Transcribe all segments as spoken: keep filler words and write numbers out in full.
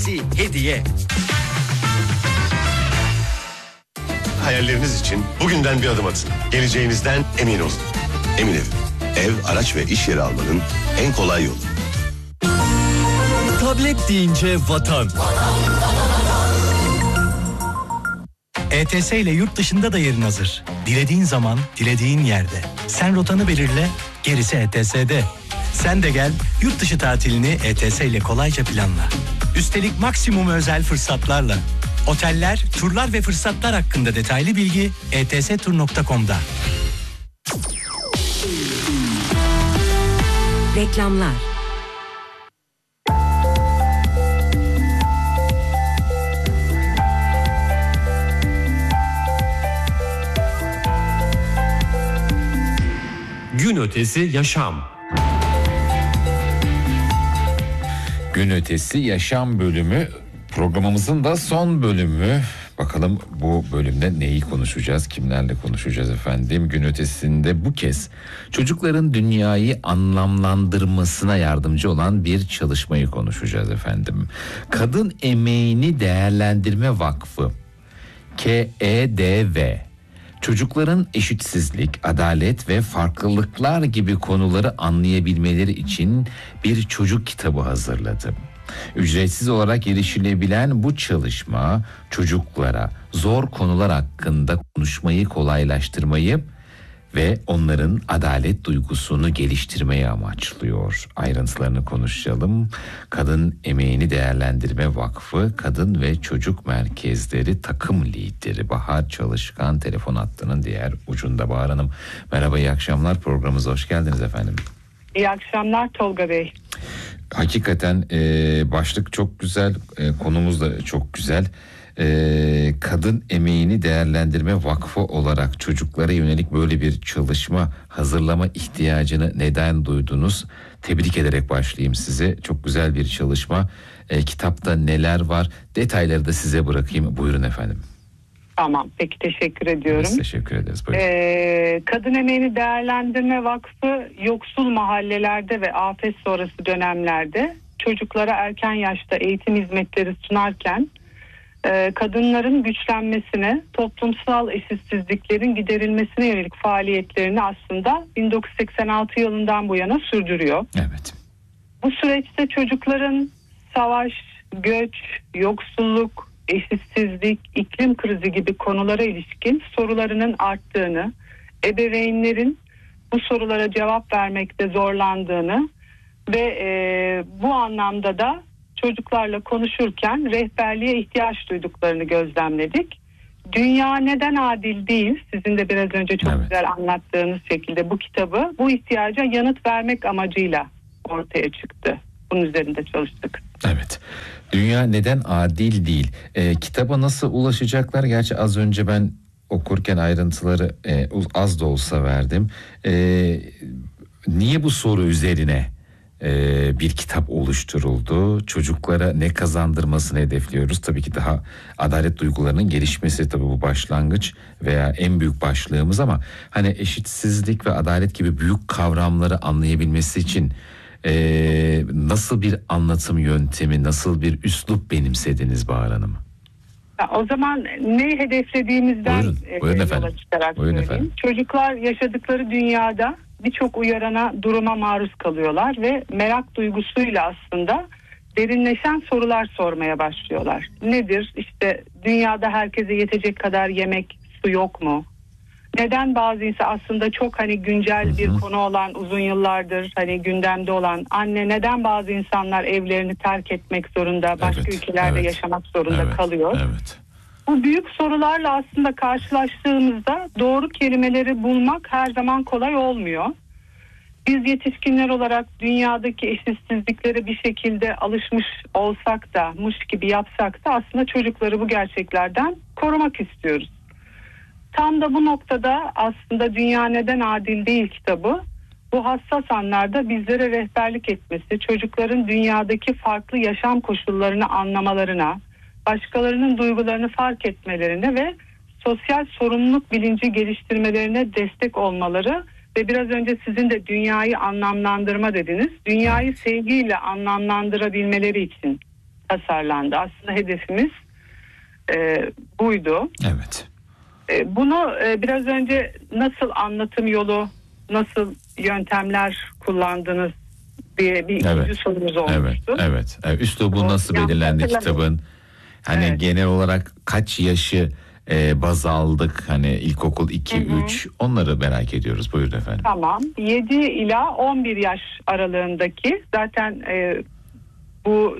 hediyesi hediye. Hayalleriniz için bugünden bir adım atın. Geleceğinizden emin olun. Emin Ev. Ev, araç ve iş yeri almanın en kolay yolu. Tablet deyince vatan. E T S ile yurt dışında da yerin hazır. Dilediğin zaman, dilediğin yerde. Sen rotanı belirle, gerisi E T S'de. Sen de gel, yurt dışı tatilini E T S ile kolayca planla. Üstelik maksimum özel fırsatlarla. Oteller, turlar ve fırsatlar hakkında detaylı bilgi e t s tur nokta com'da. Reklamlar. Gün ötesi yaşam. Gün ötesi yaşam bölümü programımızın da son bölümü. Bakalım bu bölümde neyi konuşacağız, kimlerle konuşacağız efendim? Gün ötesinde bu kez çocukların dünyayı anlamlandırmasına yardımcı olan bir çalışmayı konuşacağız efendim. Kadın Emeğini Değerlendirme Vakfı, K E D V, çocukların eşitsizlik, adalet ve farklılıklar gibi konuları anlayabilmeleri için bir çocuk kitabı hazırladı. Ücretsiz olarak erişilebilen bu çalışma çocuklara zor konular hakkında konuşmayı kolaylaştırmayı ve onların adalet duygusunu geliştirmeyi amaçlıyor. Ayrıntılarını konuşalım. Kadın Emeğini Değerlendirme Vakfı Kadın ve Çocuk Merkezleri takım lideri Bahar Çalışkan telefon hattının diğer ucunda. Bahar Hanım, merhaba, iyi akşamlar, programımıza hoş geldiniz efendim. İyi akşamlar Tolga Bey. Hakikaten e, başlık çok güzel, e, konumuz da çok güzel. E, Kadın Emeğini Değerlendirme Vakfı olarak çocuklara yönelik böyle bir çalışma hazırlama ihtiyacını neden duydunuz? Tebrik ederek başlayayım size. Çok güzel bir çalışma. E, kitapta neler var? Detayları da size bırakayım. Buyurun efendim. Tamam, peki, teşekkür ediyorum. Biz teşekkür ederiz. Buyurun. Ee, Kadın Emeğini Değerlendirme Vakfı yoksul mahallelerde ve afet sonrası dönemlerde çocuklara erken yaşta eğitim hizmetleri sunarken e, kadınların güçlenmesine, toplumsal eşitsizliklerin giderilmesine yönelik faaliyetlerini aslında bin dokuz yüz seksen altı yılından bu yana sürdürüyor. Evet. Bu süreçte çocukların savaş, göç, yoksulluk, eşitsizlik, iklim krizi gibi konulara ilişkin sorularının arttığını, ebeveynlerin bu sorulara cevap vermekte zorlandığını ve e, bu anlamda da çocuklarla konuşurken rehberliğe ihtiyaç duyduklarını gözlemledik. Dünya Neden Adil Değil, sizin de biraz önce çok evet. güzel anlattığınız şekilde bu kitabı bu ihtiyaca yanıt vermek amacıyla ortaya çıktı. Bunun üzerinde çalıştık. Evet. Dünya Neden Adil Değil. E, kitaba nasıl ulaşacaklar? Gerçi az önce ben okurken ayrıntıları e, az da olsa verdim. E, niye bu soru üzerine e, bir kitap oluşturuldu? Çocuklara ne kazandırmasını hedefliyoruz? Tabii ki daha adalet duygularının gelişmesi tabii bu başlangıç veya en büyük başlığımız, ama hani eşitsizlik ve adalet gibi büyük kavramları anlayabilmesi için Ee, nasıl bir anlatım yöntemi, nasıl bir üslup benimsediniz Bahar Hanım? O zaman ne hedeflediğimizden buyurun, buyurun yola efendim. çıkarak Buyurun söyleyeyim. efendim. Çocuklar yaşadıkları dünyada birçok uyarana, duruma maruz kalıyorlar ve merak duygusuyla aslında derinleşen sorular sormaya başlıyorlar. Nedir? İşte dünyada herkese yetecek kadar yemek, su yok mu? Neden bazı insan, aslında çok hani güncel bir konu olan, uzun yıllardır hani gündemde olan, anne neden bazı insanlar evlerini terk etmek zorunda, başka evet, ülkelerde evet, yaşamak zorunda evet, kalıyor. Evet. Bu büyük sorularla aslında karşılaştığımızda doğru kelimeleri bulmak her zaman kolay olmuyor. Biz yetişkinler olarak dünyadaki eşitsizliklere bir şekilde alışmış olsak da, mış gibi yapsak da aslında çocukları bu gerçeklerden korumak istiyoruz. Tam da bu noktada aslında Dünya Neden Adil Değil kitabı bu hassas anlarda bizlere rehberlik etmesi, çocukların dünyadaki farklı yaşam koşullarını anlamalarına, başkalarının duygularını fark etmelerine ve sosyal sorumluluk bilinci geliştirmelerine destek olmaları ve biraz önce sizin de dünyayı anlamlandırma dediniz. Dünyayı sevgiyle anlamlandırabilmeleri için tasarlandı. Aslında hedefimiz e, buydu. Evet. E, bunu e, biraz önce nasıl anlatım yolu, nasıl yöntemler kullandınız diye bir ikinci Evet. sorumuz Evet, olmuştu. evet. evet. Üslubu O, nasıl yanlış belirlendi hatırlamıyorum. kitabın? Hani Evet. genel olarak kaç yaşı e, baz aldık? Hani ilkokul iki, Hı hı. üç onları merak ediyoruz. Buyurun efendim. Tamam. yedi ila on bir yaş aralığındaki zaten e, bu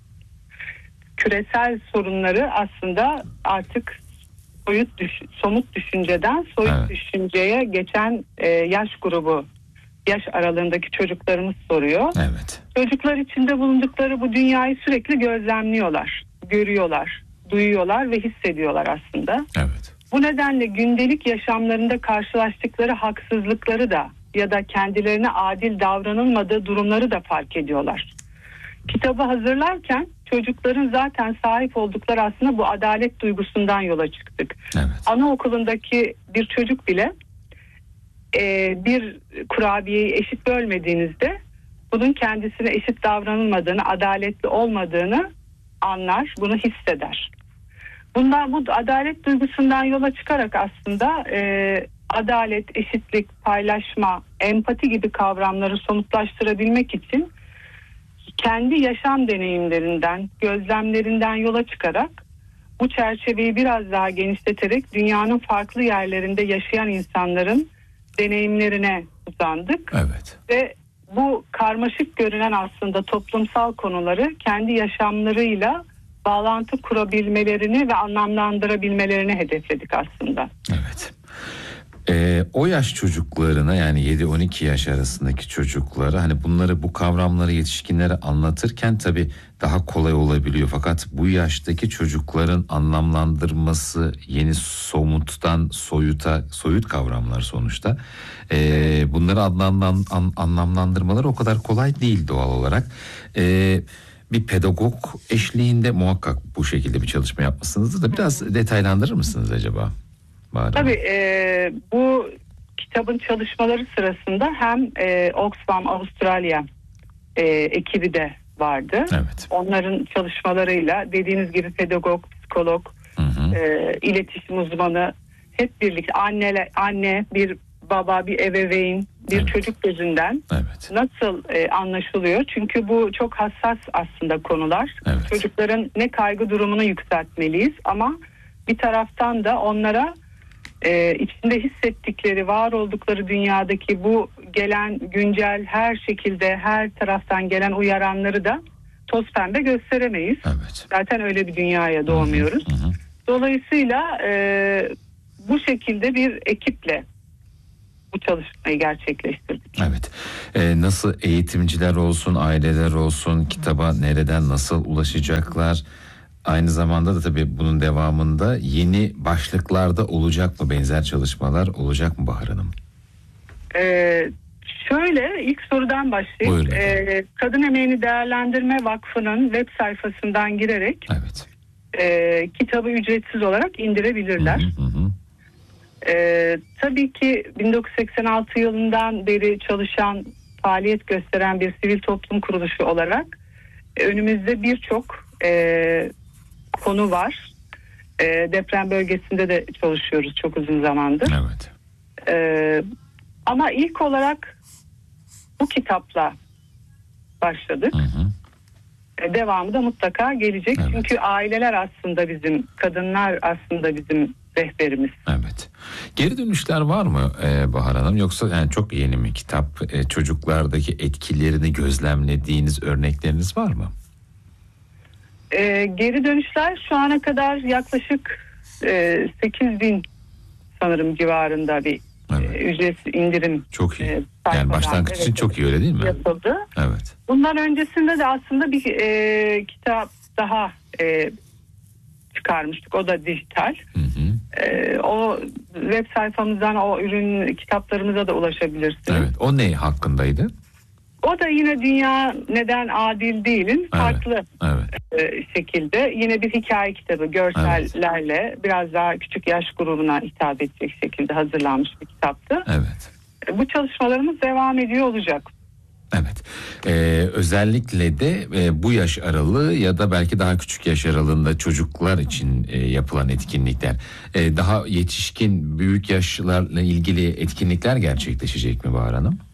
küresel sorunları aslında artık soyut düş, somut düşünceden soyut Evet. düşünceye geçen e, yaş grubu, yaş aralığındaki çocuklarımız soruyor. Evet. Çocuklar içinde bulundukları bu dünyayı sürekli gözlemliyorlar, görüyorlar, duyuyorlar ve hissediyorlar aslında. Evet. Bu nedenle gündelik yaşamlarında karşılaştıkları haksızlıkları da ya da kendilerine adil davranılmadığı durumları da fark ediyorlar. Kitabı hazırlarken çocukların zaten sahip oldukları aslında bu adalet duygusundan yola çıktık. Evet. Anaokulundaki bir çocuk bile e, bir kurabiyeyi eşit bölmediğinizde bunun kendisine eşit davranılmadığını, adaletli olmadığını anlar, bunu hisseder. Bundan, bu adalet duygusundan yola çıkarak aslında e, adalet, eşitlik, paylaşma, empati gibi kavramları somutlaştırabilmek için kendi yaşam deneyimlerinden, gözlemlerinden yola çıkarak bu çerçeveyi biraz daha genişleterek dünyanın farklı yerlerinde yaşayan insanların deneyimlerine uzandık. Evet. Ve bu karmaşık görünen aslında toplumsal konuları kendi yaşamlarıyla bağlantı kurabilmelerini ve anlamlandırabilmelerini hedefledik aslında. Evet. Ee, o yaş çocuklarına, yani yedi on iki yaş arasındaki çocuklara, hani bunları, bu kavramları yetişkinlere anlatırken tabii daha kolay olabiliyor. Fakat bu yaştaki çocukların anlamlandırması yeni somuttan soyuta, soyut kavramlar sonuçta. Ee, bunları anlamlan, an, anlamlandırmaları o kadar kolay değil doğal olarak. Ee, bir pedagog eşliğinde muhakkak bu şekilde bir çalışma yapmışsınızdır da biraz detaylandırır mısınız acaba? Var Tabii e, bu kitabın çalışmaları sırasında hem e, Oxfam Avustralya e, ekibi de vardı. Evet. Onların çalışmalarıyla dediğiniz gibi pedagog, psikolog, Hı hı. e, iletişim uzmanı hep birlikte anne, anne bir baba, bir ebeveyn, bir Evet. çocuk gözünden Evet. nasıl e, anlaşılıyor? Çünkü bu çok hassas aslında konular. Evet. Çocukların ne kaygı durumunu yükseltmeliyiz ama bir taraftan da onlara e, içinde hissettikleri, var oldukları dünyadaki bu gelen güncel her şekilde her taraftan gelen uyaranları da toz pembe gösteremeyiz. Evet. Zaten öyle bir dünyaya doğmuyoruz. Hı hı. Dolayısıyla e, bu şekilde bir ekiple bu çalışmayı gerçekleştirdik. Evet. Ee, nasıl eğitimciler olsun, aileler olsun, kitaba nereden nasıl ulaşacaklar? Aynı zamanda da tabii bunun devamında yeni başlıklarda olacak mı, benzer çalışmalar olacak mı Bahar Hanım? Ee, şöyle ilk sorudan başlayayım. Buyurun efendim. Ee, Kadın Emeğini Değerlendirme Vakfı'nın web sayfasından girerek Evet. e, kitabı ücretsiz olarak indirebilirler. Hı hı hı. Ee, tabii ki bin dokuz yüz seksen altı yılından beri çalışan, faaliyet gösteren bir sivil toplum kuruluşu olarak e, önümüzde birçok e, konu var. E, deprem bölgesinde de çalışıyoruz çok uzun zamandır. Evet. E, ama ilk olarak bu kitapla başladık. Hı hı. E, devamı da mutlaka gelecek. Evet. Çünkü aileler aslında bizim, kadınlar aslında bizim rehberimiz. Evet. Geri dönüşler var mı e, Bahar Hanım? Yoksa yani çok yeni mi kitap? E, çocuklardaki etkilerini gözlemlediğiniz örnekleriniz var mı? E, geri dönüşler şu ana kadar yaklaşık e, sekiz bin sanırım civarında bir Evet. e, ücretsiz indirim Çok iyi. e, Yani sayfadan, başlangıç için evet, çok iyi, öyle değil mi? yapıldı. Evet. Bundan öncesinde de aslında bir e, kitap daha e, çıkarmıştık. O da dijital. Hı hı. E, o web sayfamızdan o ürün kitaplarımıza da ulaşabilirsiniz. Evet. O ne hakkındaydı? O da yine dünya neden adil değilin farklı Evet. e, şekilde yine bir hikaye kitabı görsellerle biraz daha küçük yaş grubuna hitap edecek şekilde hazırlanmış bir kitaptı. Evet. E, bu çalışmalarımız devam ediyor olacak. Evet. Ee, özellikle de e, bu yaş aralığı ya da belki daha küçük yaş aralığında çocuklar için e, yapılan etkinlikler, e, daha yetişkin büyük yaşlarla ilgili etkinlikler gerçekleşecek mi Bahar Hanım?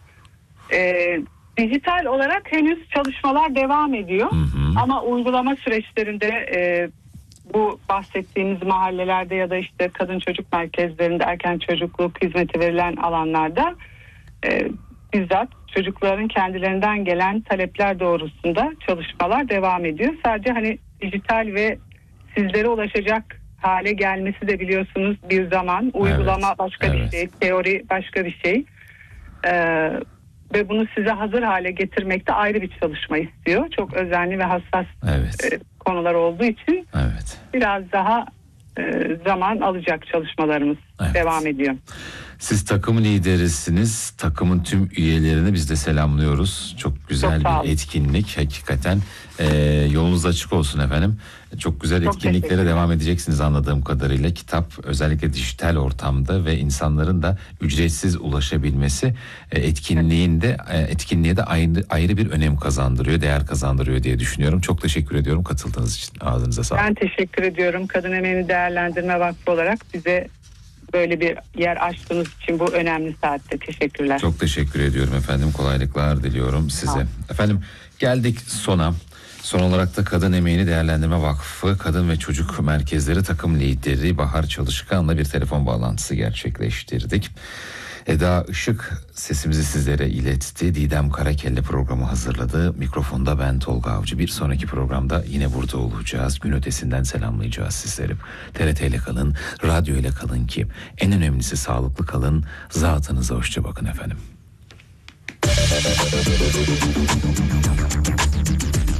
Ee, dijital olarak henüz çalışmalar devam ediyor. Hı hı. Ama uygulama süreçlerinde e, bu bahsettiğimiz mahallelerde ya da işte kadın çocuk merkezlerinde, erken çocukluk hizmeti verilen alanlarda e, bizzat çocukların kendilerinden gelen talepler doğrusunda çalışmalar devam ediyor. Sadece hani dijital ve sizlere ulaşacak hale gelmesi de biliyorsunuz bir zaman. Uygulama Evet, başka evet. bir şey, teori başka bir şey. Ee, ve bunu size hazır hale getirmek de ayrı bir çalışma istiyor. Çok özenli ve hassas Evet. e, konular olduğu için Evet. biraz daha e, zaman alacak çalışmalarımız. Evet. Devam ediyor. Siz takım liderisiniz. Takımın tüm üyelerini biz de selamlıyoruz. Çok güzel Çok sağ bir olun. etkinlik hakikaten. Ee, yolunuz açık olsun efendim. Çok güzel Çok etkinliklere teşekkürler. devam edeceksiniz anladığım kadarıyla. Kitap özellikle dijital ortamda ve insanların da ücretsiz ulaşabilmesi e, etkinliğinde e, etkinliğe de ayrı, ayrı bir önem kazandırıyor, değer kazandırıyor diye düşünüyorum. Çok teşekkür ediyorum katıldığınız için. Ağzınıza sağlık. Ben teşekkür ediyorum. Kadın Emeğini Değerlendirme Vakfı olarak bize böyle bir yer açtığınız için bu önemli saatte. Teşekkürler. Çok teşekkür ediyorum efendim. Kolaylıklar diliyorum size. Sağ olun. Efendim geldik sona. Son olarak da Kadın Emeğini Değerlendirme Vakfı Kadın ve Çocuk Merkezleri takım lideri Bahar Çalışkan'la bir telefon bağlantısı gerçekleştirdik. Eda Işık sesimizi sizlere iletti. Didem Karakelle programı hazırladı. Mikrofonda ben Tolga Avcı. Bir sonraki programda yine burada olacağız. Gün ötesinden selamlayacağız sizleri. T R T ile kalın, radyo ile kalın ki en önemlisi sağlıklı kalın. Zatınıza hoşça bakın efendim.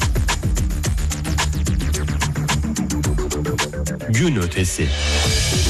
Gün ötesi.